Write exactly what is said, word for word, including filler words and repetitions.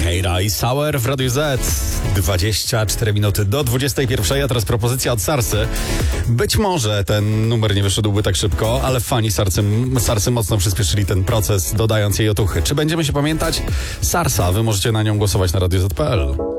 Keira i Sour w Radiu Z. dwadzieścia cztery minuty do dwudziestej pierwszej, a teraz propozycja od Sarsy. Być może ten numer nie wyszedłby tak szybko, ale fani Sarsy, Sarsy mocno przyspieszyli ten proces, dodając jej otuchy. Czy będziemy się pamiętać? Sarsa, wy możecie na nią głosować na radio zet kropka pe el.